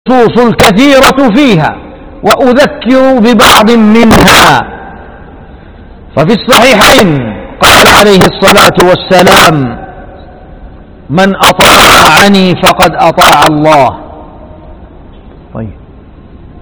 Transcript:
الكثيرة فيها وأذكر ببعض منها. ففي الصحيحين قال عليه الصلاة والسلام: من أطاعني فقد أطاع الله،